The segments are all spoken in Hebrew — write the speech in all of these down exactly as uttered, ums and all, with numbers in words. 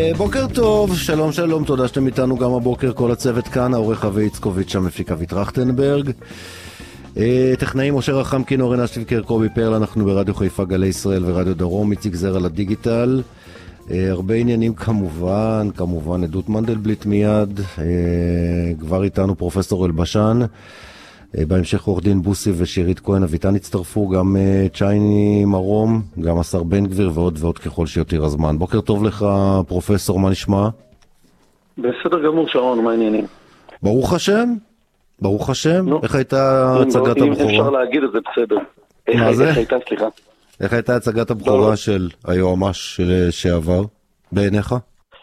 בוקר טוב, שלום שלום, תודה שאתם איתנו גם הבוקר, כל הצוות כאן, העורך אבי יצקוביץ', המפיק אבי טרכטנברג, טכנאים משה רחמקין, אורן אשטיבקר, קובי פרל, אנחנו ברדיו חיפה גלי ישראל ורדיו דרום, איציק זר על הדיגיטל, הרבה עניינים כמובן, כמובן עדות מנדלבליט מיד, כבר איתנו פרופסור אלבשן, בהמשך עורך דין בוסי ושירית כהן אביטן הצטרפו, גם צ'ייני מרום, גם השר בן גביר ועוד ועוד ככל שיותר הזמן. בוקר טוב לך פרופסור, מה נשמע? בסדר גמור שרון, מה העניינים? ברוך השם, ברוך השם. לא. איך הייתה הצגת אם הבכורה? אם אפשר להגיד את זה בסדר. מה איך, זה? איך הייתה, סליחה? איך הייתה הצגת הבכורה לא. של היועמ"ש של שעבר בעיניך?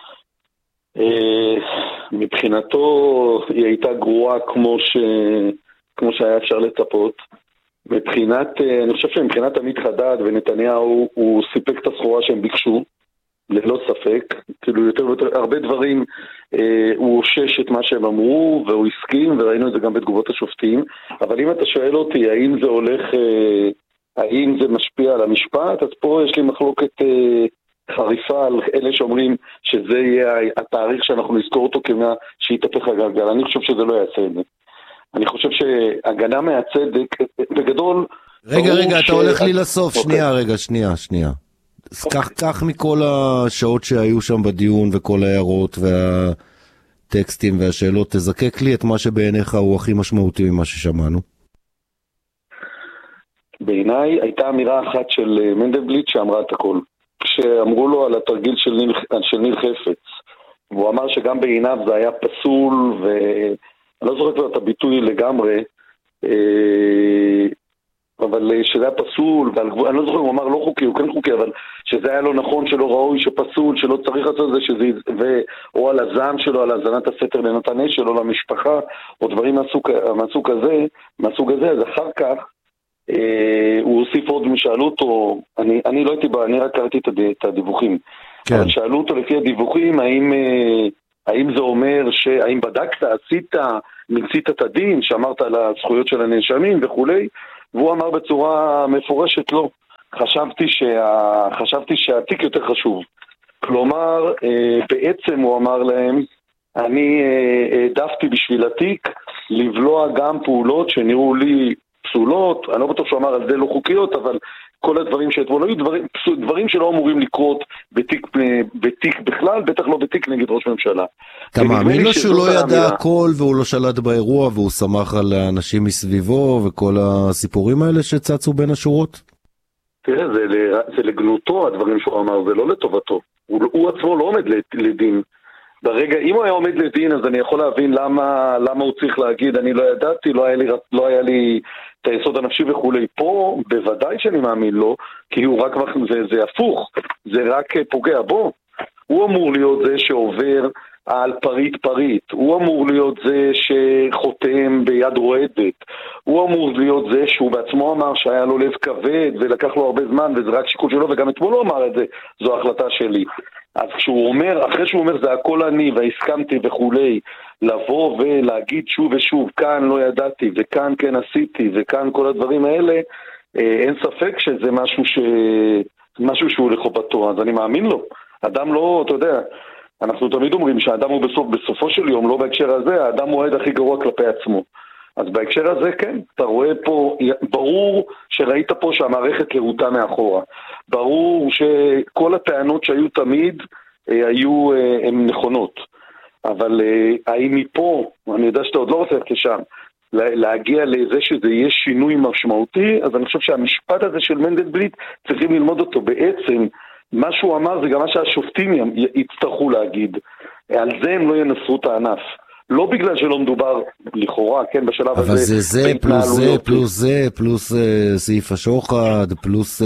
מבחינתו היא הייתה גרועה כמו ש... כמו שהיה אפשר לצפות. מבחינת, אני חושב שמבחינת עמית חדד ונתניהו, הוא סיפק את הסחורה שהם ביקשו, ללא ספק. כאילו יותר ויותר, הרבה דברים, אה, הוא הושש את מה שהם אמרו, והוא הסכים, וראינו את זה גם בתגובות השופטים. אבל אם אתה שואל אותי, האם זה הולך, אה, האם זה משפיע על המשפט, אז פה יש לי מחלוקת אה, חריפה על אלה שאומרים שזה יהיה התאריך שאנחנו נזכור אותו כמה שיתהפך הגלגל. אני חושב שזה לא יעשה את זה. אני חושב שהגנה מהצדק, בגדול... רגע, רגע, אתה הולך לי לסוף, שנייה, רגע, שנייה, שנייה. כך מכל השעות שהיו שם בדיון וכל ההערות והטקסטים והשאלות, תזקק לי את מה שבעיניך הוא הכי משמעותי ממה ששמענו. בעיניי הייתה אמירה אחת של מנדלבליט שאמרה את הכל. כשאמרו לו על התרגיל של ניר חפץ, והוא אמר שגם בעיניו זה היה פסול ו... אני לא זוכר כבר את הביטוי לגמרי, אבל שזה היה פסול, אני לא זוכר אם הוא אמר לא חוקי, הוא כן חוקי, אבל שזה היה לא נכון, שלא ראוי, שפסול, שלא צריך לעשות את זה, שזה, או על הזעם שלו, על הזנת הסתר לנתניה שלו, למשפחה, או דברים מהסוג הזה, מהסוג הזה, אז אחר כך, הוא הוסיף עוד, שאלו אותו, אני, אני לא הייתי בה, אני רק קראתי את הדיווחים, כן. אבל שאלו אותו לפי הדיווחים, האם... האם זה אומר שהאם בדקת, עשית, מצית את הדין, שאמרת על הזכויות של הנאשמים וכולי, והוא אמר בצורה מפורשת לא. חשבתי, שה... חשבתי שהתיק יותר חשוב. כלומר, בעצם הוא אמר להם, אני העדפתי בשביל התיק לבלוע גם פעולות שנראו לי פסולות, אני לא בטוח שהוא אמר על זה לא חוקיות, אבל כל הדברים שאתמול היו דברים, דברים שלא אמורים לקרות בתיק, בתיק בכלל, בטח לא בתיק נגד ראש ממשלה. אתה מאמין לו שהוא לא ידע הכל והוא לא שלט באירוע והוא שמח על האנשים מסביבו וכל הסיפורים האלה שצצו בין השורות? תראה, זה, זה לגנותו הדברים שהוא אמר, זה לא לטובתו. הוא, הוא עצמו לא עומד לדין. ברגע, אם הוא היה עומד לדין, אז אני יכול להבין למה, למה הוא צריך להגיד, אני לא ידעתי, לא היה לי, לא היה לי את היסוד הנפשי וכולי. פה, בוודאי שאני מאמין לו, כי הוא רק, זה, זה הפוך, זה רק פוגע בו. הוא אמור להיות זה שעובר על פריט פריט, הוא אמור להיות זה שחותם ביד רועדת, הוא אמור להיות זה שהוא בעצמו אמר שהיה לו לב כבד ולקח לו הרבה זמן וזה רק שיקול שלו, וגם אתמול הוא אמר את זה, זו החלטה שלי. אז כשהוא אומר, אחרי שהוא אומר זה הכל אני והסכמתי וכולי, לבוא ולהגיד שוב ושוב, כאן לא ידעתי וכאן כן עשיתי וכאן כל הדברים האלה, אין ספק שזה משהו, ש... משהו שהוא לחובתו, אז אני מאמין לו. אדם לא, אתה יודע, אנחנו תמיד אומרים שהאדם הוא בסוף, בסופו של יום, לא בהקשר הזה, האדם הוא העד הכי גרוע כלפי עצמו. אז בהקשר הזה, כן, אתה רואה פה, ברור שראית פה שהמערכת להוטה מאחורה. ברור שכל הטענות שהיו תמיד, היו, הן נכונות. אבל האם מפה, אני יודע שאתה עוד לא רוצה כשם, להגיע לזה שזה יהיה שינוי משמעותי, אז אני חושב שהמשפט הזה של מנדלבליט, צריכים ללמוד אותו בעצם, מה שהוא אמר זה גם מה שהשופטים יצטרכו להגיד. על זה הם לא ינסרו את הענף. לא בגלל שלא מדובר לכאורה, כן, בשלב הזה. אבל זה זה, פלוס זה, פלוס זה, פלוס סעיף השוחד, פלוס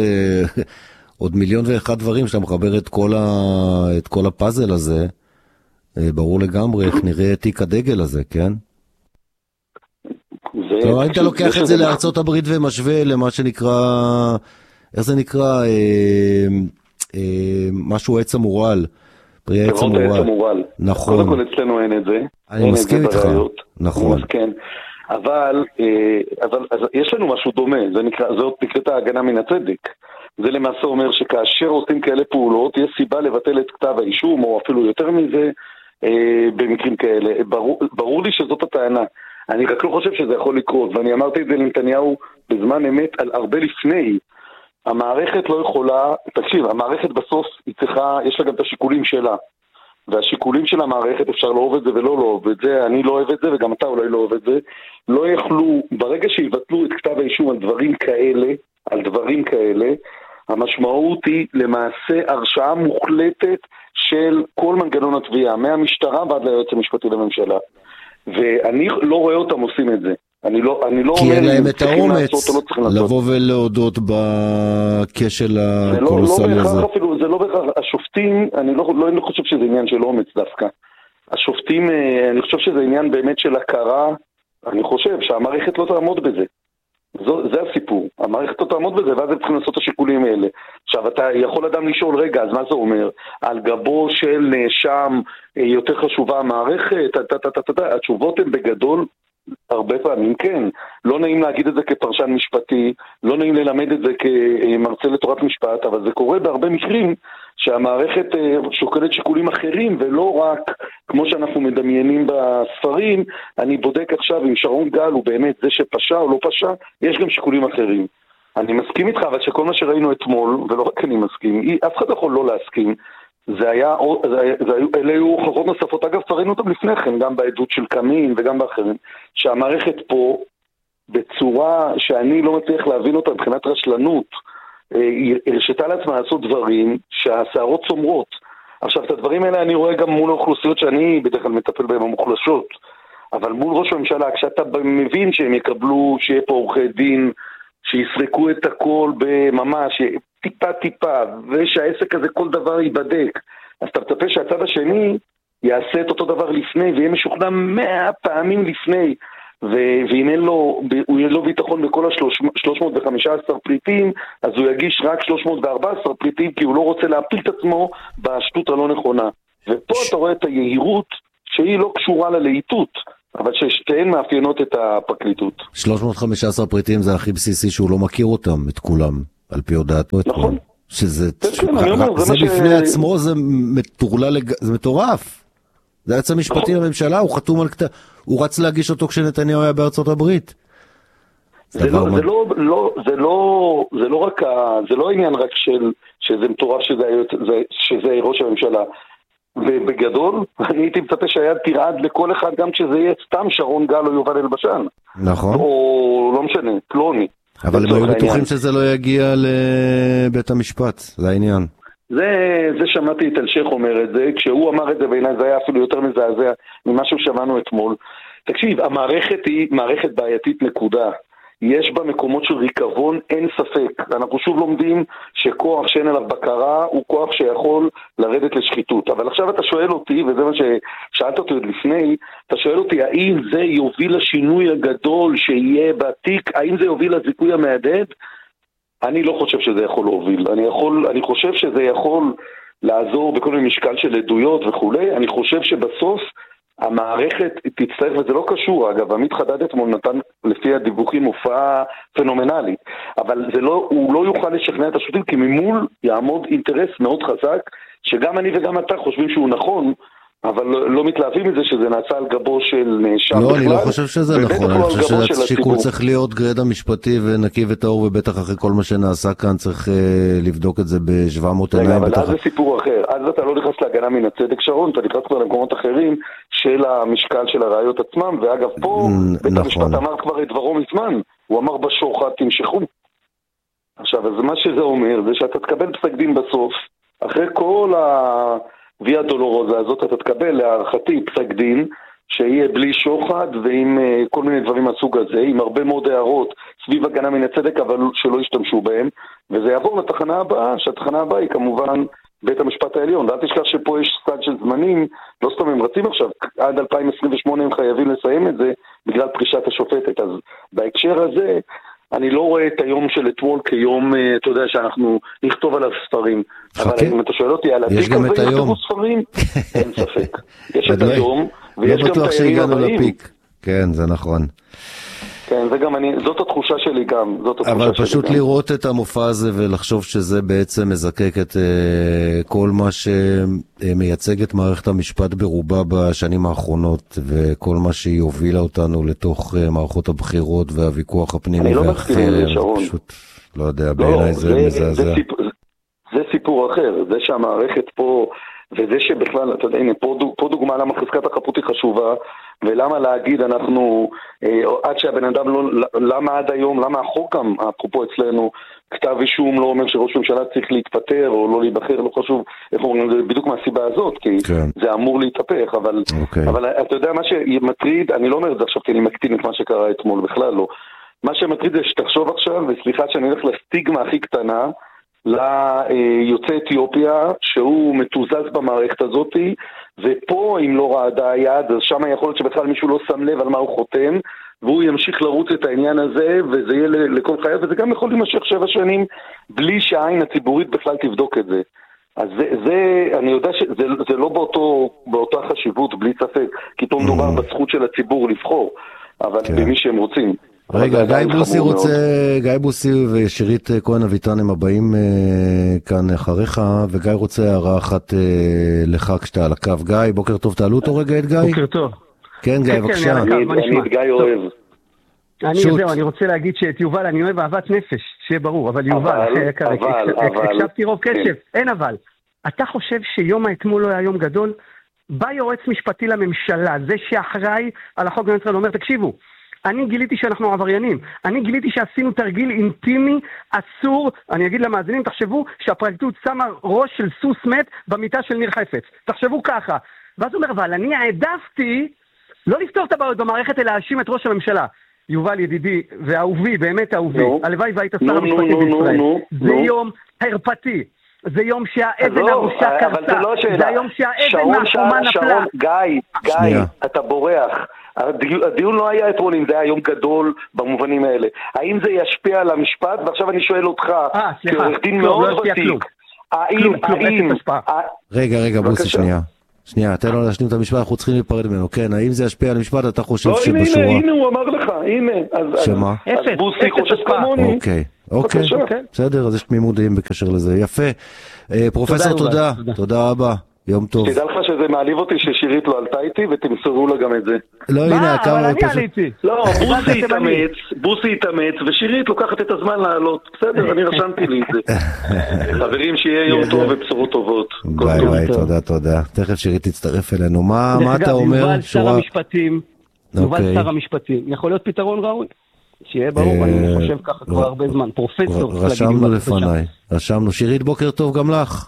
עוד מיליון ואחד דברים שאתה מחבר את כל, ה, את כל הפאזל הזה. ברור לגמרי איך נראה תיק הדגל הזה, כן? לא, אם אתה לוקח את זה לארצות הברית ומשווה למה שנקרא, איך זה נקרא, משהו עץ המורל, פרי עץ המורל. נכון. קודם כל אצלנו אין את זה. אני מסכים איתך. נכון. אבל יש לנו משהו דומה, זה נקראת ההגנה מן הצדק. זה למעשה אומר שכאשר עושים כאלה פעולות, יש סיבה לבטל את כתב האישום, או אפילו יותר מזה, אה, במקרים כאלה. ברור, ברור לי שזאת הטענה. אני רק לא חושב שזה יכול לקרות, ואני אמרתי את זה לנתניהו בזמן אמת על הרבה לפני. המערכת לא יכולה, תקשיב, המערכת בסוף היא צריכה, יש לה גם את השיקולים שלה. והשיקולים של המערכת, אפשר לא אוהב את זה ולא לא אוהב את זה, אני לא אוהב את זה וגם אתה אולי לא אוהב את זה, לא יכלו, ברגע שיבטלו את כתב האישום על דברים כאלה, על דברים כאלה, המשמעות היא למעשה הרשעה מוחלטת של כל מנגנון התביעה, מהמשטרה ועד ליועץ המשפטי לממשלה. ואני לא רואה אותם עושים את זה. אני לא, אני לא כי אין להם את האומץ לא לבוא ולהודות בכשל הקולוסלי לא, לא הזה. אפילו, זה לא בהכרח, השופטים, אני לא, לא, אני לא חושב שזה עניין של אומץ דווקא. השופטים, אני חושב שזה עניין באמת של הכרה, אני חושב שהמערכת לא תעמוד בזה. זו, זה הסיפור. המערכת לא תעמוד בזה, ואז הם צריכים לעשות את השיקולים האלה. עכשיו, אתה יכול אדם לשאול, רגע, אז מה זה אומר? על גבו של נאשם יותר חשובה המערכת? התשובות הן בגדול, הרבה פעמים כן. לא נעים להגיד את זה כפרשן משפטי, לא נעים ללמד את זה כמרצה לתורת משפט, אבל זה קורה בהרבה מקרים שהמערכת שוקלת שיקולים אחרים, ולא רק כמו שאנחנו מדמיינים בספרים, אני בודק עכשיו אם שרון גל הוא באמת זה שפשע או לא פשע, יש גם שיקולים אחרים. אני מסכים איתך, אבל שכל מה שראינו אתמול, ולא רק אני מסכים, אף אחד יכול לא להסכים, זה היה, זה היה, זה היה, אלה היו הוכחות נוספות, אגב, ראינו אותם לפני כן, גם בעדות של קמין וגם באחרים, שהמערכת פה, בצורה שאני לא מצליח להבין אותה מבחינת רשלנות, היא הרשתה לעצמה לעשות דברים שהשערות צומרות. עכשיו, את הדברים האלה אני רואה גם מול האוכלוסיות שאני בדרך כלל מטפל בהם המוחלשות, אבל מול ראש הממשלה, כשאתה מבין שהם יקבלו, שיהיה פה עורכי דין, שיסרקו את הכל בממש, טיפה טיפה, ושהעסק הזה כל דבר ייבדק, אז אתה מצפה שהצד השני יעשה את אותו דבר לפני, ויהיה משוכנע מאה פעמים לפני, ו- ואם אין לו, הוא יהיה לו ביטחון בכל ה-שלוש מאות וחמישה עשר פריטים, אז הוא יגיש רק שלוש מאות וארבע עשרה פריטים, כי הוא לא רוצה להפיל את עצמו בשטות הלא נכונה. ופה אתה רואה את היהירות שהיא לא קשורה ללהיטות, אבל ששתיהן מאפיינות את הפרקליטות. שלוש מאות וחמישה עשר פריטים זה הכי בסיסי שהוא לא מכיר אותם, את כולם, על פי הודעתו. נכון. שזה, זה בפני עצמו, זה מטורף. זה היועץ המשפטי לממשלה, הוא חתום על כתב, הוא רץ להגיש אותו כשנתניהו היה בארצות הברית. זה לא, זה לא, לא, זה לא, זה לא רק, זה לא עניין רק של, שזה מטורף שזה, שזה ראש הממשלה. ובגדול, אני הייתי מצפה שהיד תרעד לכל אחד, גם כשזה יהיה סתם שרון גל או יובל אלבשן. נכון. או לא משנה, פלוני. אבל הם היו בטוחים שזה לא יגיע לבית המשפט, זה העניין. זה, זה שמעתי את אלשך אומר את זה, כשהוא אמר את זה בעיניי זה היה אפילו יותר מזעזע ממה ששמענו אתמול. תקשיב, המערכת היא מערכת בעייתית נקודה. יש בה מקומות של ריקבון, אין ספק. אנחנו שוב לומדים שכוח שאין עליו בקרה הוא כוח שיכול לרדת לשחיתות. אבל עכשיו אתה שואל אותי, וזה מה ששאלת אותי עוד לפני, אתה שואל אותי האם זה יוביל לשינוי הגדול שיהיה בתיק, האם זה יוביל לזיכוי המעדד? אני לא חושב שזה יכול להוביל. אני, יכול, אני חושב שזה יכול לעזור בכל מיני משקל של עדויות וכו'. אני חושב שבסוף המערכת תצטרך, וזה לא קשור, אגב, עמית חדד אתמול נתן לפי הדיווחים הופעה פנומנלית, אבל זה לא, הוא לא יוכל לשכנע את השופטים, כי ממול יעמוד אינטרס מאוד חזק, שגם אני וגם אתה חושבים שהוא נכון, אבל לא, לא מתלהבים מזה שזה נעשה על גבו של נאשם בכלל. לא, אני לא חושב שזה נכון, אני חושב שהשיקול צריך להיות גרידא משפטי ונקי וטהור, ובטח אחרי כל מה שנעשה כאן צריך uh, לבדוק את זה ב-שבע מאות עיניים. אבל בטח... אז זה סיפור אחר, אז אתה לא נכנס להגנה מן הצדק שרון, אתה נכנס כבר למקומות אחרים של המשקל של הראיות עצמם, ואגב פה בית המשפט אמר כבר את דברו מזמן, הוא אמר בשוחד תמשכו. עכשיו, אז מה שזה אומר זה שאתה תקבל פסק דין בסוף, אחרי כל ה... ויה דולורוזה הזאת, אתה תקבל להערכתי פסק דין שיהיה בלי שוחד ועם uh, כל מיני דברים מהסוג הזה, עם הרבה מאוד הערות סביב הגנה מן הצדק, אבל שלא ישתמשו בהם, וזה יעבור לתחנה הבאה, שהתחנה הבאה היא כמובן בית המשפט העליון. ואל תשכח שפה יש סד של זמנים, לא סתם הם רצים עכשיו, עד אלפיים עשרים ושמונה הם חייבים לסיים את זה בגלל פרישת השופטת. אז בהקשר הזה, אני לא רואה את היום של אתמול כיום, אתה יודע, שאנחנו נכתוב עליו ספרים. אבל אם אתה שואל אותי על התיק הזה, יכתבו ספרים? אין ספק. יש את היום, ויש גם את הימים הבאים. כן, זה נכון. כן, זה גם אני, זאת התחושה שלי גם, זאת התחושה שלי גם. אבל פשוט לראות את המופע הזה ולחשוב שזה בעצם מזקק את uh, כל מה שמייצג את מערכת המשפט ברובה בשנים האחרונות, וכל מה שהיא הובילה אותנו לתוך uh, מערכות הבחירות והוויכוח הפנימי והחרם, פשוט לא יודע, בעיניי זה מזעזע. זה, סיפור, זה סיפור אחר, זה שהמערכת פה, וזה שבכלל, אתה יודע, הנה, פה, פה דוגמה למה חזקת החפות היא חשובה, ולמה להגיד אנחנו, אה, עד שהבן אדם לא, למה עד היום, למה החוק גם, אפרופו אצלנו, כתב אישום לא אומר שראש ממשלה צריך להתפטר או לא להיבחר, לא חשוב, איך אומרים, זה בדיוק מהסיבה הזאת, כי כן. זה אמור להתהפך, אבל, okay. אבל אתה יודע, מה שמטריד, אני לא אומר את זה עכשיו, כי אני מקטין את מה שקרה אתמול, בכלל לא. מה שמטריד זה שתחשוב עכשיו, וסליחה שאני הולך לסטיגמה הכי קטנה, ליוצא אתיופיה, שהוא מתוזז במערכת הזאת, ופה אם לא רעדה היד, אז שם יכול להיות שבכלל מישהו לא שם לב על מה הוא חותם, והוא ימשיך לרוץ את העניין הזה, וזה יהיה לכל חייו, וזה גם יכול להימשך שבע שנים, בלי שהעין הציבורית בכלל תבדוק את זה. אז זה, זה אני יודע שזה זה לא באותו, באותה חשיבות, בלי ספק, כי פה מדובר בזכות של הציבור לבחור, אבל כן. במי שהם רוצים. רגע, גיא בוסי רוצה, גיא בוסי ושירית כהן אביטן הם הבאים כאן אחריך, וגיא רוצה הערה אחת לך כשאתה על הקו. גיא, בוקר טוב, תעלו אותו רגע את גיא. בוקר טוב. כן, גיא, בבקשה. אני את גיא אוהב. אני זהו, אני רוצה להגיד שאת יובל אני אוהב אהבת נפש, שיהיה ברור, אבל יובל, הקשבתי רוב קשב, אין אבל. אתה חושב שיום האתמול לא היה יום גדול? בא יועץ משפטי לממשלה, זה שאחראי על החוק במדינת אומר, תקשיבו, אני גיליתי שאנחנו עבריינים, אני גיליתי שעשינו תרגיל אינטימי, אסור, אני אגיד למאזינים, תחשבו שהפרקליטות שמה ראש של סוס מת במיטה של ניר חפץ, תחשבו ככה, ואז הוא אומר, אבל אני העדפתי לא לפתור את הבעיות במערכת, אלא להאשים את ראש הממשלה. יובל ידידי ואהובי, באמת אהובי, הלוואי והיית שר המשפטי בישראל, זה יום הרפתי, זה יום שהאבן הראשה קרתה, זה היום שהאבן מהחומה נפלה. גיא, גיא, אתה בורח. הדיון לא היה אתמול אם זה היה יום גדול במובנים האלה. האם זה ישפיע על המשפט? ועכשיו אני שואל אותך, כעורך דין מאוד ותיק, האם, האם... רגע, רגע, בוסי, שנייה. שנייה, תן לו להשלים את המשפט, אנחנו צריכים להיפרד ממנו. כן, האם זה ישפיע על המשפט, אתה חושב שבשורה... לא, הנה, הנה, הוא אמר לך, הנה. שמה? אז בוסי חושב כמוני. אוקיי, אוקיי, בסדר, אז יש תמימות דעים בקשר לזה. יפה. פרופסור, תודה. תודה רבה. יום טוב. תדע לך שזה מעליב אותי ששירית לא עלתה איתי ותמסרו לה גם את זה. לא, הנה, כמה... אבל אני עליתי. לא, בוסי התאמץ, בוסי התאמץ, ושירית לוקחת את הזמן לעלות. בסדר, אני רשמתי לי את זה. חברים, שיהיה יום טוב ובשורות טובות. ביי ביי, תודה, תודה. תכף שירית תצטרף אלינו. מה אתה אומר? יובל שר המשפטים, יובל שר המשפטים. יכול להיות פתרון ראוי. שיהיה ברור, אני חושב ככה כבר הרבה זמן. פרופסור. רשמנו לפניי. רשמנו. שירית, בוקר טוב גם לך.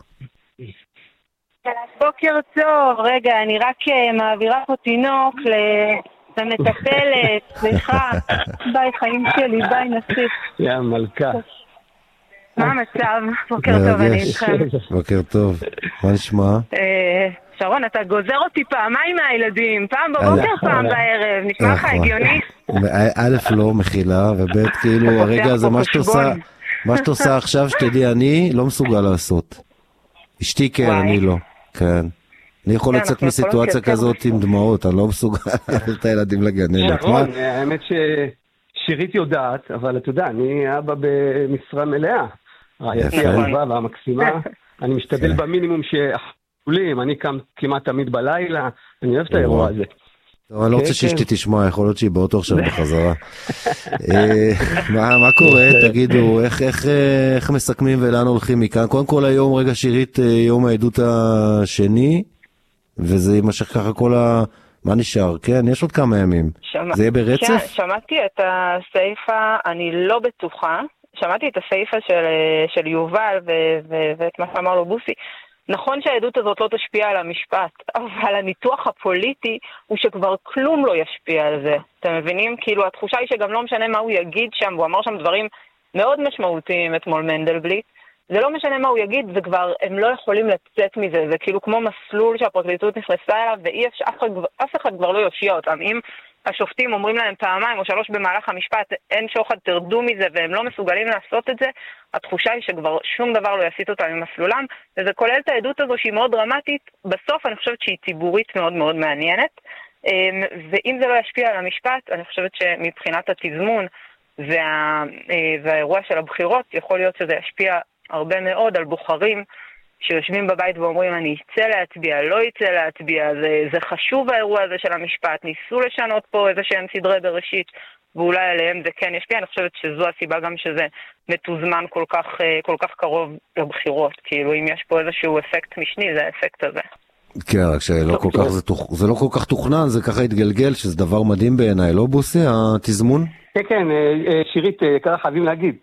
בוקר טוב, רגע, אני רק מעבירה פה תינוק למטפלת, סליחה, ביי חיים שלי, ביי נסיך. יא מלכה. מה המצב? בוקר טוב, אני איתכם. בוקר טוב, מה נשמע? שרון, אתה גוזר אותי פעמיים מהילדים, פעם בבוקר, פעם בערב, נשמע לך הגיוני? א' לא מכילה, וב' כאילו הרגע הזה, מה שאת עושה עכשיו שתדעי, אני לא מסוגל לעשות. אשתי כן, אני לא. כן. אני יכול לצאת מסיטואציה כזאת עם דמעות, אני לא מסוגל להעביר את הילדים לגננת. נכון, האמת ששירית יודעת, אבל אתה יודע, אני אבא במשרה מלאה. רעייתי האהובה והמקסימה, אני משתדל במינימום שהחולים, אני קם כמעט תמיד בלילה, אני אוהב את האירוע הזה. אני לא רוצה שאשתי תשמע, יכול להיות שהיא באותו עכשיו בחזרה. מה קורה? תגידו, איך מסכמים ולאן הולכים מכאן? קודם כל היום, רגע שירית, יום העדות השני, וזה יימשך ככה כל ה... מה נשאר? כן, יש עוד כמה ימים. זה יהיה ברצף? שמעתי את הסעיפה, אני לא בטוחה, שמעתי את הסעיפה של יובל ואת מה שאמר לו בוסי, נכון שהעדות הזאת לא תשפיע על המשפט, אבל הניתוח הפוליטי הוא שכבר כלום לא ישפיע על זה. אתם מבינים? כאילו התחושה היא שגם לא משנה מה הוא יגיד שם, והוא אמר שם דברים מאוד משמעותיים אתמול מנדלבליט, זה לא משנה מה הוא יגיד, וכבר הם לא יכולים לצאת מזה, זה כאילו כמו מסלול שהפרקליטות נכנסה אליו, ואי אפשר, אף אחד, אף אחד כבר לא יושיע אותם. אם השופטים אומרים להם פעמיים או שלוש במהלך המשפט, אין שוחד, תרדו מזה, והם לא מסוגלים לעשות את זה, התחושה היא שכבר שום דבר לא יסיט אותם ממסלולם, וזה כולל את העדות הזו שהיא מאוד דרמטית, בסוף אני חושבת שהיא ציבורית מאוד מאוד מעניינת, ואם זה לא ישפיע על המשפט, אני חושבת שמבחינת התזמון וה, והאירוע של הבחירות, יכול להיות שזה ישפיע הרבה מאוד על בוחרים שיושבים בבית ואומרים, אני אצא להצביע, לא אצא להצביע, זה, זה חשוב האירוע הזה של המשפט, ניסו לשנות פה איזה שהם סדרי בראשית, ואולי עליהם זה כן ישפיע. אני חושבת שזו הסיבה גם שזה מתוזמן כל כך, כל כך קרוב לבחירות, כאילו אם יש פה איזשהו אפקט משני, זה האפקט הזה. כן, רק שלא כל כך, זה, זה לא כל כך תוכנן, זה ככה התגלגל, שזה דבר מדהים בעיניי, לא בוסי, התזמון? כן, כן, שירית, ככה חייבים להגיד,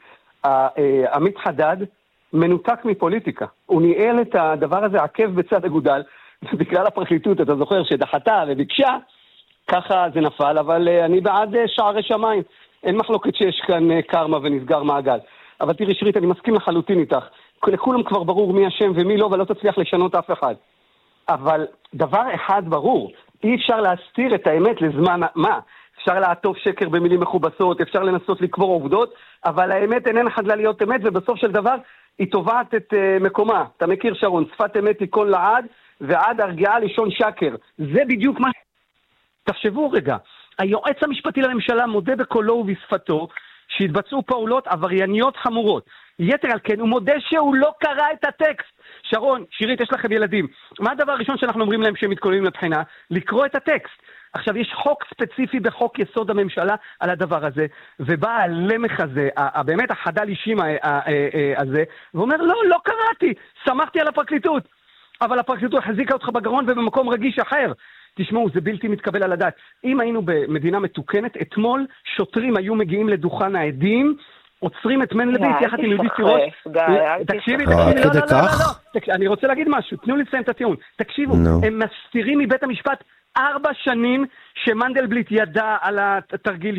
עמית חדד מנותק מפוליטיקה, הוא ניהל את הדבר הזה עקב בצד אגודל, בגלל הפרקליטות, אתה זוכר שדחתה וביקשה, ככה זה נפל, אבל אני בעד שערי שמיים, אין מחלוקת שיש כאן קרמה ונסגר מעגל, אבל תראי שירית, אני מסכים לחלוטין איתך, לכולם כבר ברור מי השם ומי לא, ולא תצליח לשנות אף אחד. אבל דבר אחד ברור, אי אפשר להסתיר את האמת לזמן מה. אפשר לעטוף שקר במילים מכובסות, אפשר לנסות לקבור עובדות, אבל האמת איננה חדלה להיות אמת, ובסוף של דבר היא תובעת את uh, מקומה. אתה מכיר שרון, שפת אמת תיכון לעד, ועד הרגיעה לישון שקר. זה בדיוק מה... תחשבו רגע, היועץ המשפטי לממשלה מודה בקולו ובשפתו, שהתבצעו פעולות עברייניות חמורות. יתר על כן, הוא מודה שהוא לא קרא את הטקסט. שרון, שירית, יש לכם ילדים. מה הדבר הראשון שאנחנו אומרים להם שהם מתכוננים לבחינה? לקרוא את הטקסט. עכשיו, יש חוק ספציפי בחוק יסוד הממשלה על הדבר הזה, ובא הלמח הזה, באמת החדל אישים הזה, ואומר, לא, לא קראתי, שמחתי על הפרקליטות. אבל הפרקליטות החזיקה אותך בגרון ובמקום רגיש אחר. תשמעו, זה בלתי מתקבל על הדעת. אם היינו במדינה מתוקנת, אתמול שוטרים היו מגיעים לדוכן העדים, עוצרים את מנדלבליט יחד עם יהודית תירוש. תקשיבי, תקשיבי, לא, לא, לא, לא. אני רוצה להגיד משהו, תנו לי לסיים את הטיעון. תקשיבו, הם מסתירים מבית המשפט ארבע שנים שמנדלבליט ידע על התרגיל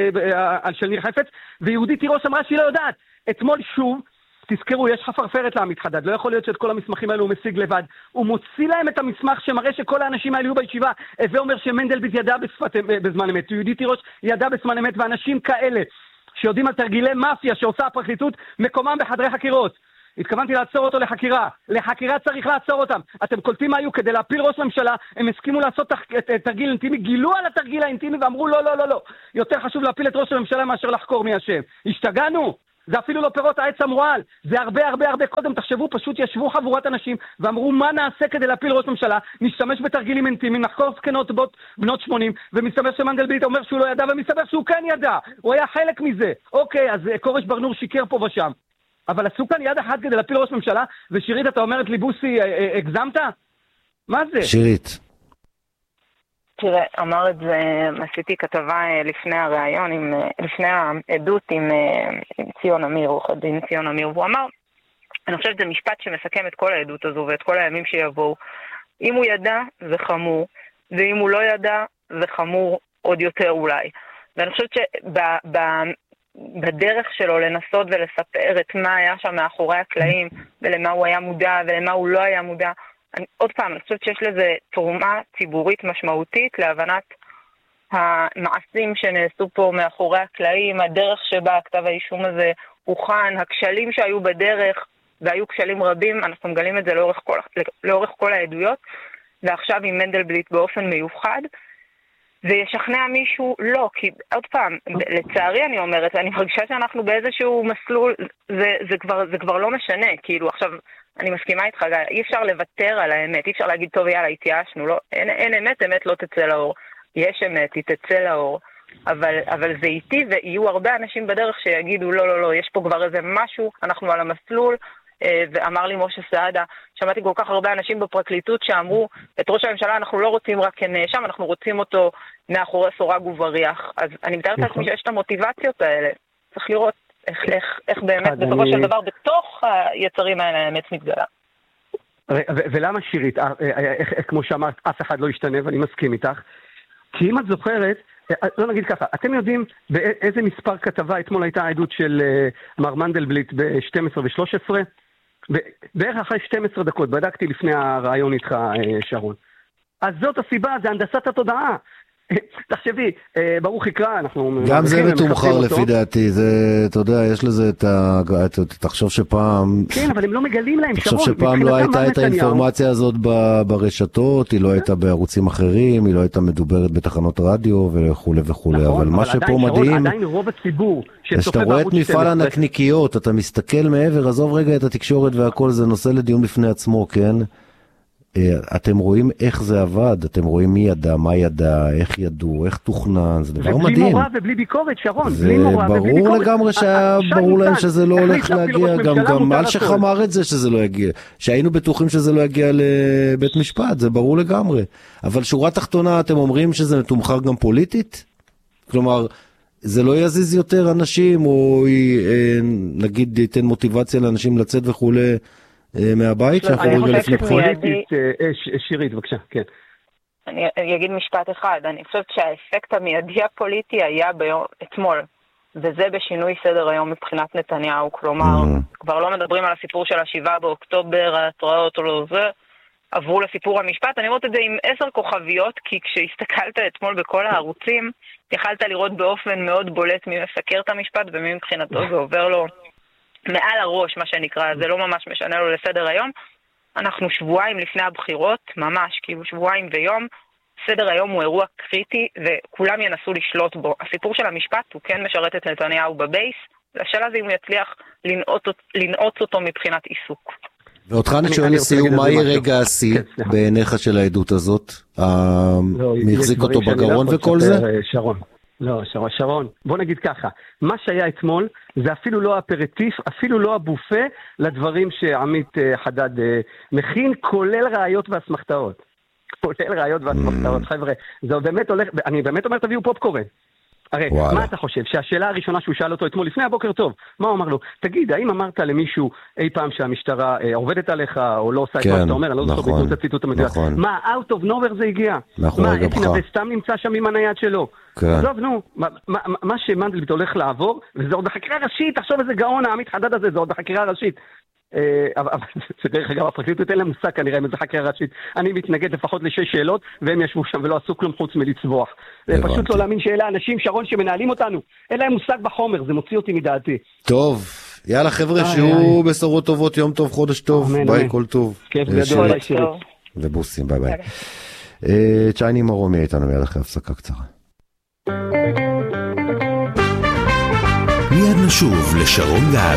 של ניר חפץ, ויהודית תירוש אמרה שהיא לא יודעת. אתמול שוב, תזכרו, יש חפרפרת לעמית חדד, לא יכול להיות שאת כל המסמכים האלו הוא משיג לבד. הוא מוציא להם את המסמך שמראה שכל האנשים האלו היו בישיבה, ואומר שמנדלבליט ידע בזמן אמת, יהודית תירוש ידע בזמן אמת, ואנשים כאלה שיודעים על תרגילי מאפיה שעושה הפרקליטות, מקומם בחדרי חקירות. התכוונתי לעצור אותו לחקירה. לחקירה צריך לעצור אותם. אתם קולטים מה היו כדי להפיל ראש ממשלה, הם הסכימו לעשות תרגיל אינטימי, גילו על התרגיל האינטימי ואמרו לא, לא, לא, לא. יותר חשוב להפיל את ראש הממשלה מאשר לחקור מי השם. השתגענו? זה אפילו לא פירות העץ המורעל. זה הרבה הרבה הרבה קודם. תחשבו, פשוט ישבו חבורת אנשים ואמרו מה נעשה כדי להפיל ראש ממשלה. נשתמש בתרגילים אינטימיים, נחקור זקנות בנות שמונים, ומסתבר שמנדלבליט אומר שהוא לא ידע, ומסתבר שהוא כן ידע. הוא היה חלק מזה. אוקיי, אז קורש ברנור שיקר פה ושם. אבל עשו כאן יד אחת כדי להפיל ראש ממשלה, ושירית, אתה אומרת לי, בוסי, הגזמת? מה זה? שירית. תראה, אמר את זה, עשיתי כתבה לפני הראיון, עם, לפני העדות עם, עם ציון אמיר, עורך דין ציון אמיר, והוא אמר, אני חושבת שזה משפט שמסכם את כל העדות הזו ואת כל הימים שיבואו. אם הוא ידע, זה חמור, ואם הוא לא ידע, זה חמור עוד יותר אולי. ואני חושבת שב... ב, בדרך שלו לנסות ולספר את מה היה שם מאחורי הקלעים, ולמה הוא היה מודע ולמה הוא לא היה מודע. אני, עוד פעם, אני חושבת שיש לזה תרומה ציבורית משמעותית להבנת המעשים שנעשו פה מאחורי הקלעים, הדרך שבה הכתב האישום הזה הוכן, הכשלים שהיו בדרך, והיו כשלים רבים, אנחנו מגלים את זה לאורך כל, לאורך כל העדויות, ועכשיו עם מנדלבליט באופן מיוחד, וישכנע מישהו לא, כי עוד פעם, לצערי אני אומרת, אני מרגישה שאנחנו באיזשהו מסלול, זה, זה, כבר, זה כבר לא משנה, כאילו עכשיו, אני מסכימה איתך, אי אפשר לוותר על האמת, אי אפשר להגיד, טוב יאללה, התייאשנו, לא, אין, אין אמת, אמת לא תצא לאור, יש אמת, היא תצא לאור, אבל, אבל זה איתי, ויהיו הרבה אנשים בדרך שיגידו, לא, לא, לא, יש פה כבר איזה משהו, אנחנו על המסלול, ואמר לי משה סעדה, שמעתי כל כך הרבה אנשים בפרקליטות שאמרו, את ראש הממשלה אנחנו לא רוצים רק כנאשם, אנחנו רוצים אותו מאחורי סורג ובריח. אז אני מתארת לעצמי שיש את המוטיבציות האלה. צריך לראות איך, איך, איך באמת בסופו של דבר בתוך היצרים האלה האמת מתגלה. ולמה שירית, כמו שאמרת, אף אחד לא ישתנה, ואני מסכים איתך, כי אם את זוכרת, לא נגיד ככה, אתם יודעים באיזה מספר כתבה אתמול הייתה העדות של מר מנדלבליט ב-שתים עשרה ו-שלוש עשרה? בערך אחרי שתים עשרה דקות, בדקתי לפני הרעיון איתך, שרון. אז זאת הסיבה, זה הנדסת התודעה. תחשבי, ברוך יקרא, אנחנו... גם זה מתומחר לפי דעתי, זה, אתה יודע, יש לזה את ה... תחשוב שפעם... כן, אבל הם לא מגלים להם, שרון. תחשוב שפעם לא הייתה את האינפורמציה הזאת ברשתות, היא לא הייתה בערוצים אחרים, היא לא הייתה מדוברת בתחנות רדיו וכו' וכו', אבל מה שפה מדהים... עדיין רוב הציבור שאתה רואה את מפעל הנקניקיות, אתה מסתכל מעבר, עזוב רגע את התקשורת והכל, זה נושא לדיון בפני עצמו, כן? אתם רואים איך זה עבד, אתם רואים מי ידע, מה ידע, איך ידעו, איך תוכנן, זה דבר מדהים. ובלי מורה ובלי ביקורת, שרון, בלי מורה ובלי ביקורת. זה ברור לגמרי שהיה ברור להם שזה לא הולך להגיע, גם אלשיך אמר את זה שזה לא יגיע, שהיינו בטוחים שזה לא יגיע לבית משפט, זה ברור לגמרי. אבל שורה תחתונה, אתם אומרים שזה מתומחר גם פוליטית? כלומר, זה לא יזיז יותר אנשים, או נגיד ייתן מוטיבציה לאנשים לצאת וכולי, מהבית, שאנחנו רגע לפני פוליטית, שירית, בבקשה, כן. אני אגיד משפט אחד, אני חושבת שהאפקט המיידי הפוליטי היה ביום, אתמול, וזה בשינוי סדר היום מבחינת נתניהו, כלומר, כבר לא מדברים על הסיפור של השבעה באוקטובר, ההתראות או לא זה, עברו לסיפור המשפט, אני רואה את זה עם עשר כוכביות, כי כשהסתכלת אתמול בכל הערוצים, יכלת לראות באופן מאוד בולט מי מסקר את המשפט, ומי מבחינתו זה עובר לו מעל הראש, מה שנקרא, זה לא ממש משנה לו לסדר היום. אנחנו שבועיים לפני הבחירות, ממש, כאילו שבועיים ויום, סדר היום הוא אירוע קריטי, וכולם ינסו לשלוט בו. הסיפור של המשפט הוא כן משרת את נתניהו בבייס, והשאלה זה אם הוא יצליח לנעוץ, לנעוץ אותו מבחינת עיסוק. ואותך אני שואל לסיום, מה יהיה רגע השיא בעיניך של העדות הזאת? מי החזיק אותו בגרון וכל זה? שרון. לא, שרון, שרון, בוא נגיד ככה, מה שהיה אתמול זה אפילו לא אפרטיף, אפילו לא הבופה לדברים שעמית חדד מכין, כולל ראיות והסמכתאות. כולל ראיות והסמכתאות, חבר'ה, זה באמת הולך, אני באמת אומר תביאו פופקורן. הרי, וואלה. מה אתה חושב? שהשאלה הראשונה שהוא שאל אותו אתמול, לפני הבוקר טוב, מה הוא אמר לו? תגיד, האם אמרת למישהו אי פעם שהמשטרה אה, עובדת עליך, או לא עושה את כן, מה שאתה אומר, אני לא זוכר בגלל הציטוט המדויק. נכון. מה, out of nowhere זה הגיע? נכון, מה, אפי נווה סתם נמצא שם עם הנייד שלו? כן. עזוב, נו, מה, מה, מה שמנדלבליט הולך לעבור, וזה עוד בחקירה ראשית, תחשוב איזה גאון, העמית חדד הזה, זה עוד בחקירה ראשית. אבל דרך אגב, הפרקליטות אין להם מושג כנראה אם זה חקירה ראשית. אני מתנגד לפחות לשש שאלות, והם ישבו שם ולא עשו כלום חוץ מלצבוח. פשוט לא להאמין שאלה אנשים, שרון, שמנהלים אותנו. אין להם מושג בחומר, זה מוציא אותי מדעתי. טוב, יאללה חבר'ה, שיהיו בשורות טובות, יום טוב, חודש טוב, ביי, כל טוב. כיף גדול, ביי שירית. ובוסים, ביי ביי. צ'ייני מרומי איתנו מיד אחרי הפסקה קצרה. מיד נשוב לשרון גל.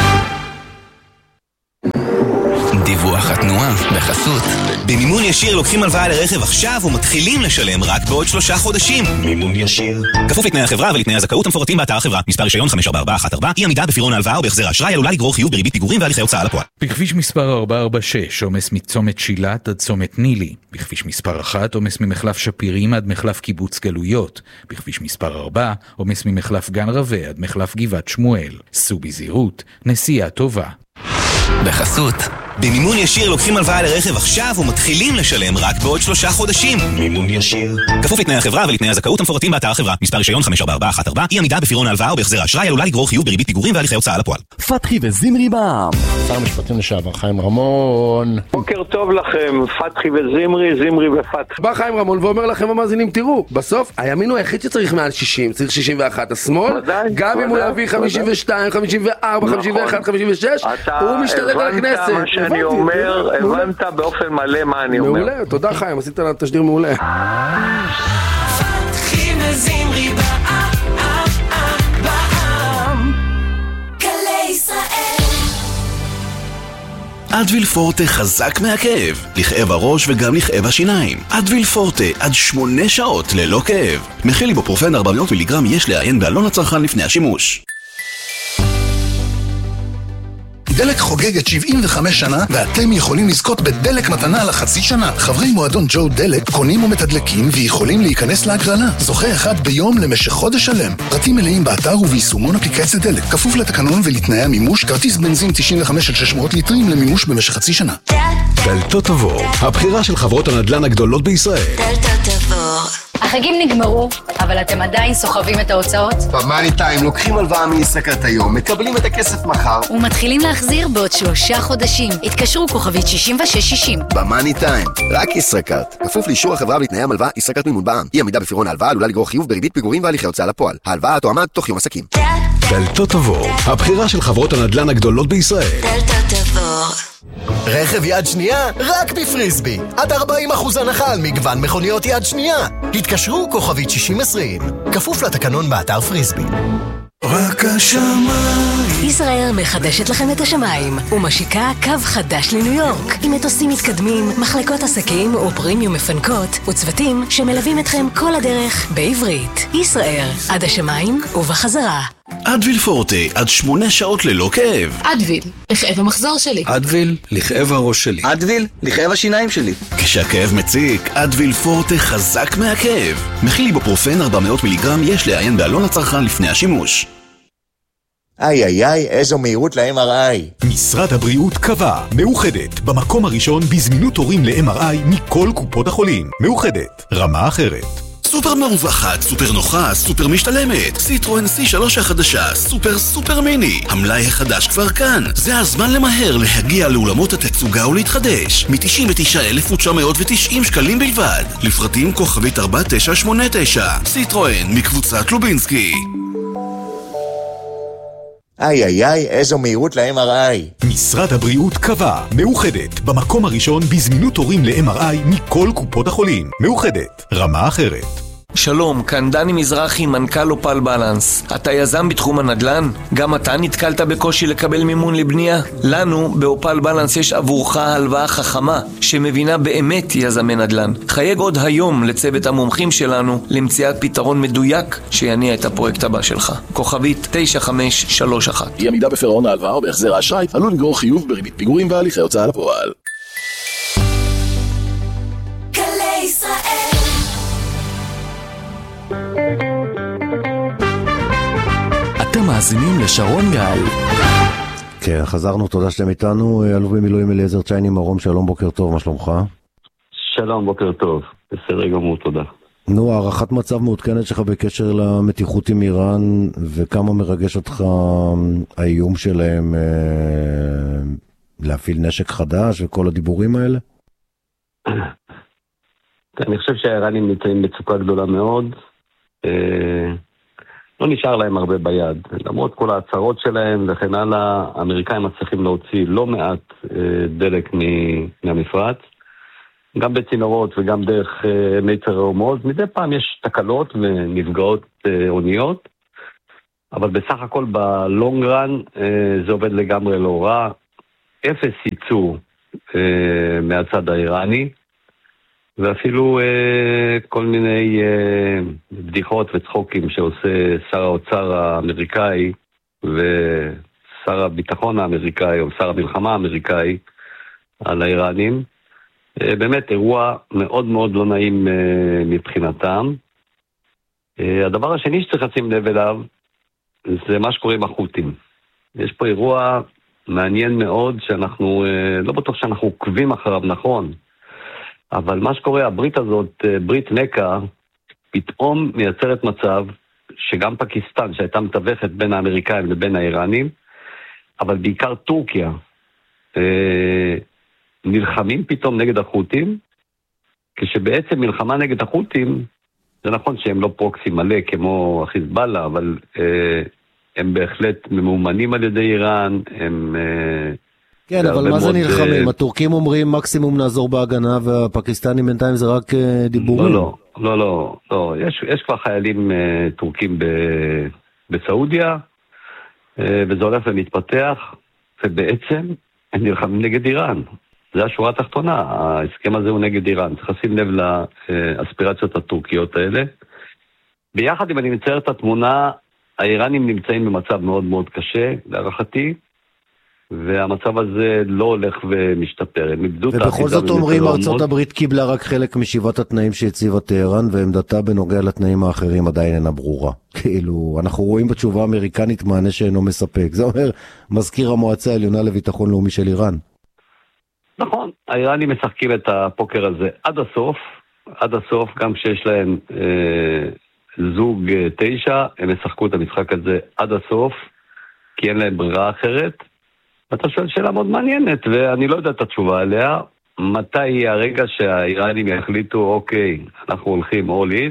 דיווח התנועה בחסות. במימון ישיר לוקחים הלוואה לרכב עכשיו ומתחילים לשלם רק בעוד שלושה חודשים. מימון ישיר. כפוף לתנאי החברה ולתנאי הזכאות המפורטים באתר החברה. מספר רישיון חמש ארבע ארבע אחת ארבע. אי עמידה בפירעון ההלוואה או בהחזר האשראי עלולה לגרור חיוב בריבית פיגורים והליכי הוצאה לפועל. בכביש מספר ארבע ארבע שש עומס מצומת שילת עד צומת נילי. בכביש מספר אחת עומס ממחלף שפירים עד מחלף קיבוץ גלויות. בכביש מספר ארבע עומס ממחלף גן רווה עד מחלף גבעת שמואל. סעו בזהירות, נסיעה טובה. בחסות. במימון ישיר לוקחים הלוואה לרכב עכשיו ומתחילים לשלם רק בעוד שלושה חודשים. מימון ישיר. כפוף לתנאי החברה ולתנאי הזכאות המפורטים באתר החברה. מספר רישיון חמש ארבע ארבע אחת ארבע. אי עמידה בפירעון ההלוואה או בהחזר האשראי עלולה לגרור חיוב בריבית פיגורים והליכי הוצאה לפועל. פתחי וזמרי בע"מ. שר המשפטים לשעבר חיים רמון. בוקר טוב לכם, פתחי וזמרי, זמרי ופתחי. בא חיים רמון ואומר לכם המאזינים, תראו, בסוף הימין הוא היחיד שצריך מעל שישים, צריך שישים ואחת. השמאל, גם אם הוא יביא חמישים ושתיים, חמישים וארבע, חמישים ואחת, חמישים ושש, הוא משתלט על הכנסת. מה שאני אומר, הבנת באופן מלא מה אני אומר. מעולה, תודה חיים, עשית לנו תשדיר מעולה. פתחי וזמרי בע"מ, גלי ישראל. אדוויל פורטה חזק מהכאב, לכאב הראש וגם לכאב השיניים. אדוויל פורטה עד שמונה שעות ללא כאב. מכיל איבופרופן ארבע מאות מיליגרם, יש לעיין בעלון הצרכן לפני השימוש. דלק חוגגת שבעים וחמש שנה, ואתם יכולים לזכות בדלק מתנה לחצי שנה. חברי מועדון ג'ו דלק קונים ומתדלקים ויכולים להיכנס להגרלה. זוכה אחד ביום למשך חודש שלם. פרטים מלאים באתר וביישומון אפליקציית דלק. כפוף לתקנון ולתנאי המימוש, כרטיס בנזין תשעים וחמש עד שש מאות ליטרים למימוש במשך חצי שנה. דלתות עבור, הבחירה של חברות הנדל"ן הגדולות בישראל. דלתות עבור. החגים נגמרו, אבל אתם עדיין סוחבים את ההוצאות? במאני טיים לוקחים הלוואה מישראכרט היום, מקבלים את הכסף מחר ומתחילים להחזיר בעוד שלושה חודשים. התקשרו כוכבית שישים ושש שישים. במאני טיים, רק ישראכרט. כפוף לאישור החברה ולתנאי המלווה, ישראכרט מימון בע"מ. אי עמידה בפירעון ההלוואה עלולה לגרור חיוב בריבית פיגורים והליכי הוצאה לפועל. ההלוואה תואמת תוך יום עסקים. דלתות עבור, הבחירה של חברות הנדל"ן הגדולות בישראל. דלתות עבור. רכב יד שנייה רק בפריסבי. עד ארבעים אחוז הנחה על מגוון מכוניות יד שנייה. התקשרו כוכבית שישים עשרים. כפוף לתקנון באתר פריסבי. רק השמיים. ישראל מחדשת לכם את השמיים ומשיקה קו חדש לניו יורק עם מטוסים מתקדמים, מחלקות עסקים ופרימיום מפנקות וצוותים שמלווים אתכם כל הדרך בעברית. ישראל, עד השמיים ובחזרה. אדוויל פורטה, עד שמונה שעות ללא כאב. אדוויל, לכאב המחזור שלי. אדוויל, לכאב הראש שלי. אדוויל, לכאב השיניים שלי. כשהכאב מציק, אדוויל פורטה חזק מהכאב. מכיל איבופרופן ארבע מאות מיליגרם, יש לעיין בעלון הצרכן לפני השימוש. איי איי איי, איזו מהירות ל-אם אר איי. משרד הבריאות קבע, מאוחדת, במקום הראשון בזמינות תורים ל-אם אר איי מכל קופות החולים. מאוחדת, רמה אחרת. סופר מרווחת, סופר נוחה, סופר משתלמת. סיטרואן סי שלוש החדשה, סופר סופר מיני. המלאי החדש כבר כאן. זה הזמן למהר להגיע לאולמות התצוגה ולהתחדש. מ-תשעים ותשעה אלף תשע מאות ותשעים שקלים בלבד. לפרטים כוכבית ארבע תשע שמונה תשע. סיטרואן מקבוצת לובינסקי. איי איי איי, איזו מהירות ל-אם אר איי. משרד הבריאות קבע, מאוחדת, במקום הראשון בזמינות תורים ל-אם אר איי מכל קופות החולים. מאוחדת, רמה אחרת. שלום, כאן דני מזרחי, מנכ"ל אופל בלנס. אתה יזם בתחום הנדל"ן? גם אתה נתקלת בקושי לקבל מימון לבנייה? לנו באופל בלנס יש עבורך הלוואה חכמה שמבינה באמת יזמי נדל"ן. חייג עוד היום לצוות המומחים שלנו למציאת פתרון מדויק שיניע את הפרויקט הבא שלך. כוכבית תשע חמש שלוש אחת. אי עמידה בפירעון ההלוואה או בהחזר האשראי עלול לגרור חיוב בריבית פיגורים והליכי הוצאה לפועל. גלי ישראל. אתם מאזינים לשרון גל. כן, חזרנו, תודה שאתם איתנו. אלוף במילואים אליעזר צ'ייני מרום, שלום, בוקר טוב, מה שלומך? שלום, בוקר טוב, בסדר גמור, תודה. נו, הערכת מצב מעודכנת שלך בקשר למתיחות עם איראן, וכמה מרגש אותך האיום שלהם אה, להפעיל נשק חדש וכל הדיבורים האלה? אני חושב שהאיראנים נמצאים בצוקה גדולה מאוד. אה, לא נשאר להם הרבה ביד. למרות כל ההצהרות שלהם וכן הלאה, האמריקאים מצליחים להוציא לא מעט אה, דלק מהמפרץ. גם בצינורות וגם דרך אה, מיצר רומוז. מדי פעם יש תקלות ונפגעות אה, אוניות. אבל בסך הכל בלונגרן אה, זה עובד לגמרי לא רע. אפס ייצוא אה, מהצד האיראני. ואפילו אה, כל מיני אה, בדיחות וצחוקים שעושה שר האוצר האמריקאי ושר הביטחון האמריקאי או שר המלחמה האמריקאי על האיראנים. אה, באמת אירוע מאוד מאוד לא נעים אה, מבחינתם. אה, הדבר השני שצריך לשים לב אליו זה מה שקורה עם החות'ים. יש פה אירוע מעניין מאוד שאנחנו, אה, לא בטוח שאנחנו עוקבים אחריו נכון. אבל מה שקורה, הברית הזאת, ברית נקה, פתאום מייצרת מצב שגם פקיסטן, שהייתה מתווכת בין האמריקאים לבין האיראנים, אבל בעיקר טורקיה, נלחמים פתאום נגד החות'ים, כשבעצם מלחמה נגד החות'ים, זה נכון שהם לא פרוקסי מלא כמו החיזבאללה, אבל הם בהחלט ממומנים על ידי איראן, הם... כן, אבל מה זה נלחמים? הטורקים אומרים מקסימום נעזור בהגנה, והפקיסטנים בינתיים זה רק דיבורים. לא, לא, לא, לא. יש, יש כבר חיילים טורקים בסעודיה, וזה הולך ומתפתח, ובעצם הם נלחמים נגד איראן. זה השורה התחתונה, ההסכם הזה הוא נגד איראן. צריך לשים לב לאספירציות הטורקיות האלה. ביחד, אם אני מצייר את התמונה, האיראנים נמצאים במצב מאוד מאוד קשה, להערכתי, והמצב הזה לא הולך ומשתפר. ובכל זאת אומרים ארצות הברית קיבלה רק חלק משיבת התנאים שהציבה טהרן, ועמדתה בנוגע לתנאים האחרים עדיין אינה ברורה. כאילו, אנחנו רואים בתשובה האמריקנית מענה שאינו מספק. זה אומר, מזכיר המועצה העליונה לביטחון לאומי של איראן. נכון, האיראנים משחקים את הפוקר הזה עד הסוף, עד הסוף, גם כשיש להם אה, זוג אה, תשע, הם ישחקו את המשחק הזה עד הסוף, כי אין להם ברירה אחרת. אתה שואל שאלה מאוד מעניינת, ואני לא יודע את התשובה עליה. מתי יהיה הרגע שהאיראנים יחליטו, אוקיי, אנחנו הולכים all in,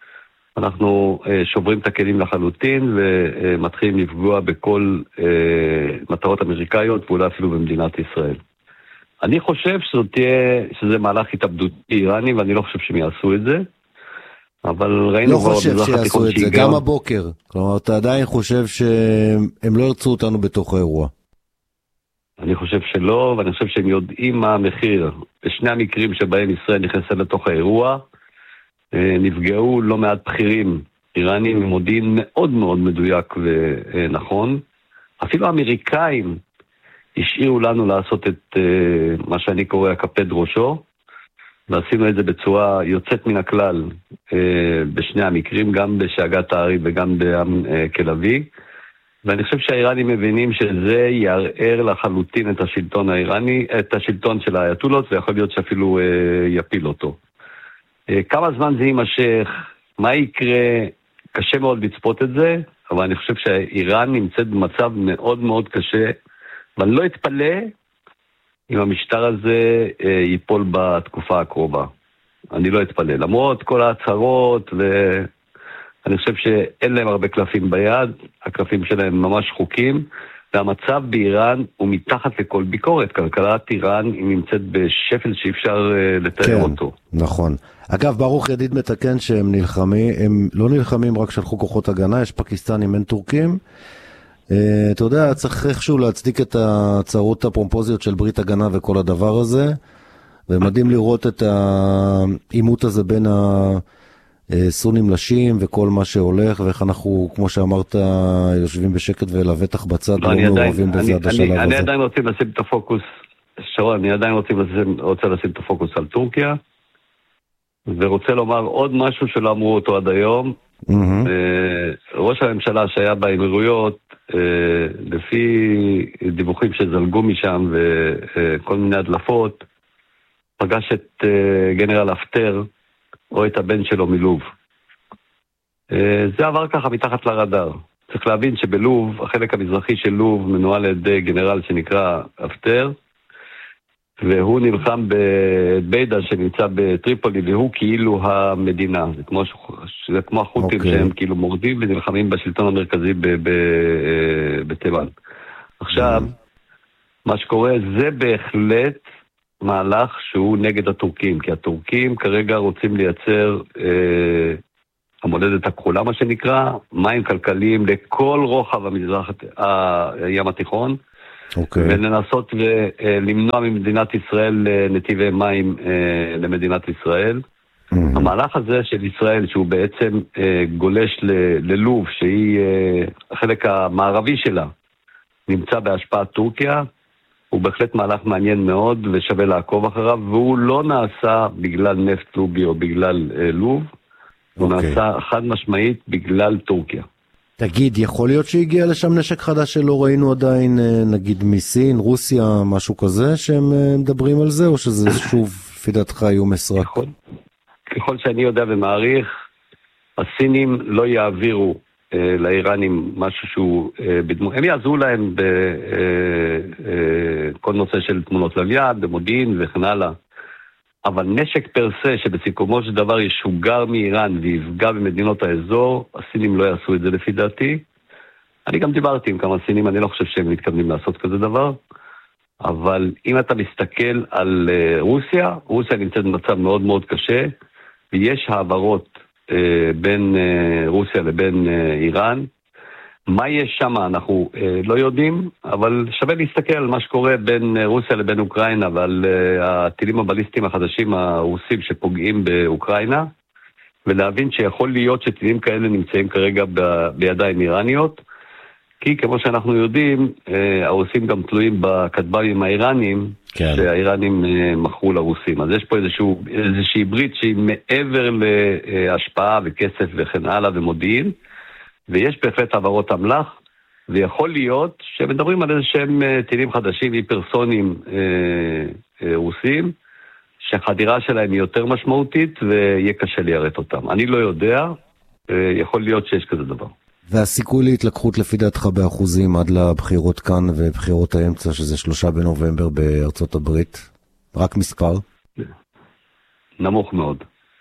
אנחנו אה, שוברים את הכלים לחלוטין, ומתחילים לפגוע בכל אה, מטרות אמריקאיות, ואולי אפילו במדינת ישראל. אני חושב שזאת תהיה, שזה מהלך התאבדות איראני, ואני לא חושב שהם יעשו את זה, אבל ראינו... לא חושב שיעשו את זה, גם הבוקר. כלומר, אתה עדיין חושב שהם לא ירצו אותנו בתוך האירוע. אני חושב שלא, ואני חושב שהם יודעים מה המחיר. בשני המקרים שבהם ישראל נכנסה לתוך האירוע, נפגעו לא מעט בכירים איראנים עם מודיעין מאוד מאוד מדויק ונכון. אפילו האמריקאים השאירו לנו לעשות את מה שאני קורא הקפד ראשו, ועשינו את זה בצורה יוצאת מן הכלל בשני המקרים, גם בשאגת הארי וגם בקלבי. ואני חושב שהאיראנים מבינים שזה יערער לחלוטין את השלטון האיראני, את השלטון של האייתולות, ויכול להיות שאפילו אה, יפיל אותו. אה, כמה זמן זה יימשך, מה יקרה, קשה מאוד לצפות את זה, אבל אני חושב שהאיראן נמצאת במצב מאוד מאוד קשה, ואני לא אתפלא אם המשטר הזה אה, ייפול בתקופה הקרובה. אני לא אתפלא, למרות כל ההצהרות ו... אני חושב שאין להם הרבה קלפים ביד, הקלפים שלהם ממש חוקים, והמצב באיראן הוא מתחת לכל ביקורת. כלכלת איראן היא נמצאת בשפל שאי אפשר uh, לתאר כן, אותו. נכון. אגב, ברוך ידיד מתקן שהם נלחמים, הם לא נלחמים רק שלחו כוחות הגנה, יש פקיסטנים, אין טורקים. Uh, אתה יודע, צריך איכשהו להצדיק את הצהרות הפרומפוזיות של ברית הגנה וכל הדבר הזה, ומדהים לראות את העימות הזה בין ה... סונים לשים וכל מה שהולך, ואיך אנחנו, כמו שאמרת, יושבים בשקט ולבטח בצד, לא מעורבים בזה עד השלב הזה. אני עדיין רוצה לשים את הפוקוס, שרון, אני עדיין רוצה לשים את הפוקוס על טורקיה, ורוצה לומר עוד משהו שלא אמרו אותו עד היום. ראש הממשלה שהיה באמירויות, לפי דיווחים שזלגו משם וכל מיני הדלפות, פגש את גנרל אפטר, או את הבן שלו מלוב. זה עבר ככה מתחת לרדאר. צריך להבין שבלוב, החלק המזרחי של לוב מנוהל על ידי גנרל שנקרא אפטר, והוא נלחם בביידה שנמצא בטריפולי, והוא כאילו המדינה. זה כמו, זה כמו החות'ים okay. שהם כאילו מורדים ונלחמים בשלטון המרכזי בתימן. עכשיו, mm. מה שקורה זה בהחלט מהלך שהוא נגד הטורקים, כי הטורקים כרגע רוצים לייצר אה, המולדת הכחולה, מה שנקרא, מים כלכליים לכל רוחב המזרח, הים התיכון, okay. ולנסות ולמנוע ממדינת ישראל נתיבי מים אה, למדינת ישראל. Mm-hmm. המהלך הזה של ישראל, שהוא בעצם אה, גולש ל- ללוב, שהיא אה, החלק המערבי שלה, נמצא בהשפעת טורקיה, הוא בהחלט מהלך מעניין מאוד ושווה לעקוב אחריו, והוא לא נעשה בגלל נפט לובי או בגלל אה, לוב, okay. הוא נעשה חד משמעית בגלל טורקיה. תגיד, יכול להיות שהגיע לשם נשק חדש שלא ראינו עדיין, נגיד מסין, רוסיה, משהו כזה, שהם מדברים על זה, או שזה שוב, לפי דעתך, איום מסרק? ככל, ככל שאני יודע ומעריך, הסינים לא יעבירו אה, לאיראנים משהו שהוא אה, בדמו... הם יעזרו להם בכל אה, אה, נושא של תמונות לוויין, במודיעין וכן הלאה. אבל נשק פרסה שבסיכומו של דבר ישוגר מאיראן ויפגע במדינות האזור, הסינים לא יעשו את זה לפי דעתי. אני גם דיברתי עם כמה סינים, אני לא חושב שהם מתכוונים לעשות כזה דבר, אבל אם אתה מסתכל על uh, רוסיה, רוסיה נמצאת במצב מאוד מאוד קשה, ויש העברות uh, בין uh, רוסיה לבין uh, איראן. מה יש שם אנחנו אה, לא יודעים, אבל שווה להסתכל על מה שקורה בין אה, רוסיה לבין אוקראינה, ועל אה, הטילים הבליסטיים החדשים הרוסים שפוגעים באוקראינה, ולהבין שיכול להיות שטילים כאלה נמצאים כרגע ב- בידיים איראניות, כי כמו שאנחנו יודעים, אה, הרוסים גם תלויים בכטב"מים האיראנים, כן. שהאיראנים אה, מכרו לרוסים. אז יש פה איזשהו, איזושהי ברית שהיא מעבר להשפעה וכסף וכן הלאה ומודיעין, ויש בהחלט עברות אמל"ח, ויכול להיות שמדברים על איזה שהם טילים חדשים, היפרסונים אה, אה, רוסים, שהחדירה שלהם היא יותר משמעותית ויהיה קשה ליירט אותם. אני לא יודע, יכול להיות שיש כזה דבר. והסיכוי להתלקחות לפי דעתך באחוזים עד לבחירות כאן ובחירות האמצע, שזה שלושה בנובמבר בארצות הברית, רק מספר? נמוך מאוד.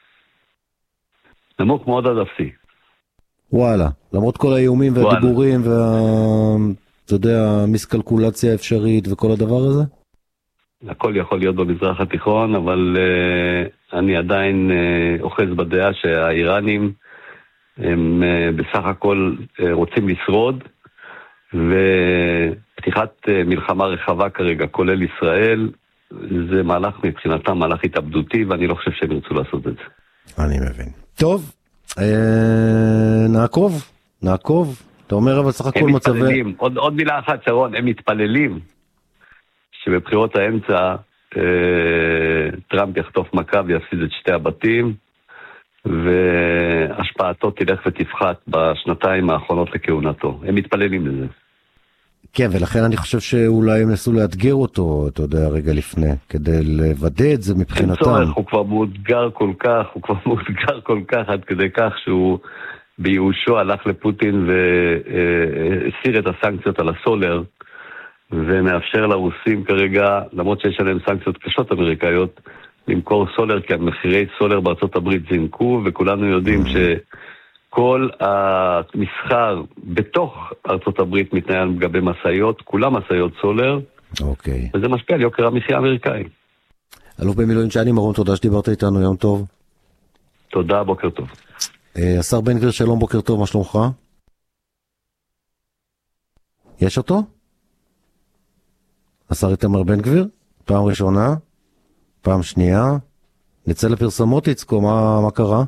נמוך מאוד עד אפסי. וואלה, למרות כל האיומים והדיבורים וה... אתה יודע, המיסקלקולציה האפשרית וכל הדבר הזה? הכל יכול להיות במזרח התיכון, אבל uh, אני עדיין uh, אוחז בדעה שהאיראנים הם uh, בסך הכל uh, רוצים לשרוד, ופתיחת uh, מלחמה רחבה כרגע, כולל ישראל, זה מהלך מבחינתם, מהלך התאבדותי, ואני לא חושב שהם ירצו לעשות את זה. אני מבין. טוב, אה, נעקוב, נעקוב. אתה אומר אבל סך הכל מצבי... עוד, עוד מילה אחת, שרון, הם מתפללים שבבחירות האמצע אה, טראמפ יחטוף מכה ויפסיד את שתי הבתים, והשפעתו תלך ותפחת בשנתיים האחרונות לכהונתו. הם מתפללים לזה. כן, ולכן אני חושב שאולי הם נסו לאתגר אותו, אתה יודע, רגע לפני, כדי לוודא את זה מבחינתם. צורך, הוא כבר מאותגר כל כך, הוא כבר מאותגר כל כך, עד כדי כך שהוא בייאושו הלך לפוטין והסיר את הסנקציות על הסולר, ומאפשר לרוסים כרגע, למרות שיש עליהם סנקציות קשות אמריקאיות, למכור סולר, כי המחירי סולר בארצות הברית זינקו, וכולנו יודעים ש... כל המסחר בתוך ארצות הברית מתנהל לגבי מסעיות, כולם מסעיות סולר, אוקיי. וזה משפיע על יוקר המחיה האמריקאי. אלוף במילואים שני מרום, תודה שדיברת איתנו, יום טוב. תודה, בוקר טוב. השר בן גביר, שלום, בוקר טוב, מה שלומך? יש אותו? השר איתמר בן גביר? פעם ראשונה? פעם שנייה? נצא לפרסמות, יצקו, מה, מה קרה?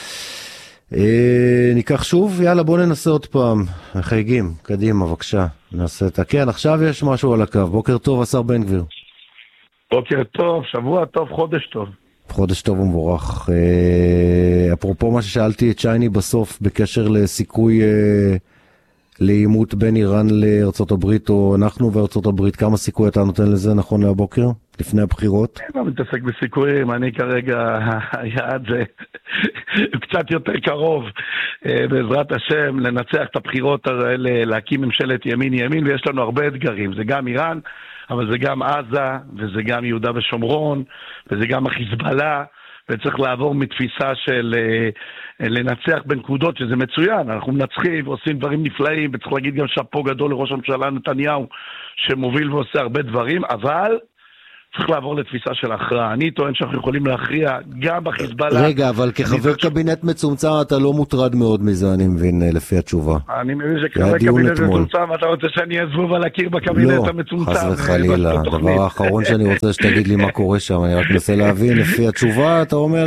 אה, ניקח שוב, יאללה בוא ננסה עוד פעם, חייגים, קדימה בבקשה, נעשה את ה... כן, עכשיו יש משהו על הקו, בוקר טוב השר בן גביר. בוקר טוב, שבוע טוב, חודש טוב. חודש טוב ומבורך. אה, אפרופו מה ששאלתי את שייני בסוף, בקשר לסיכוי אה, לאימות בין איראן לארצות הברית, או אנחנו וארצות הברית, כמה סיכוי אתה נותן לזה נכון להבוקר, לפני הבחירות? אני לא מתעסק בסיכויים, אני כרגע, היעד זה קצת יותר קרוב, בעזרת השם, לנצח את הבחירות האלה, להקים ממשלת ימין-ימין, ויש לנו הרבה אתגרים, זה גם איראן, אבל זה גם עזה, וזה גם יהודה ושומרון, וזה גם החיזבאללה, וצריך לעבור מתפיסה של לנצח בנקודות, שזה מצוין, אנחנו מנצחים ועושים דברים נפלאים, וצריך להגיד גם שאפו גדול לראש הממשלה נתניהו, שמוביל ועושה הרבה דברים, אבל צריך לעבור לתפיסה של הכרעה. אני טוען שאנחנו יכולים להכריע גם בחיזבאללה. רגע, אבל כחבר קבינט מצומצם אתה לא מוטרד מאוד מזה, אני מבין, לפי התשובה. אני מבין שכחבר קבינט מצומצם, אתה רוצה שאני אזבוב על הקיר בקבינט המצומצם. לא, חס וחלילה. הדבר האחרון שאני רוצה שתגיד לי מה קורה שם, אני רק מנסה להבין, לפי התשובה אתה אומר,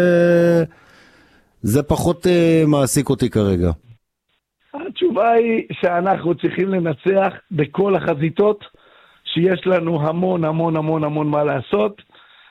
זה פחות מעסיק אותי כרגע. התשובה היא שאנחנו צריכים לנצח בכל החזיתות, שיש לנו המון המון המון המון מה לעשות,